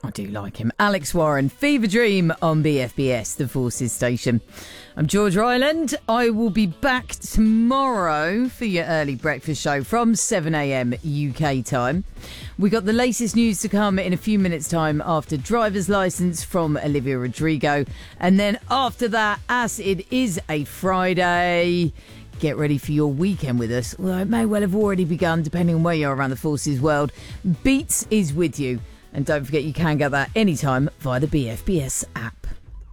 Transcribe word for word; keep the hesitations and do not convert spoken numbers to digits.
I do like him. Alex Warren, Fever Dream on B F B S, the Forces Station. I'm George Ryland. I will be back tomorrow for your early breakfast show from seven a.m. U K time. We got the latest news to come in a few minutes' time after Driver's Licence from Olivia Rodrigo. And then after that, as it is a Friday, get ready for your weekend with us. Well, it may well have already begun, depending on where you are around the Forces world. Beats is with you. And don't forget, you can get that anytime via the B F B S app.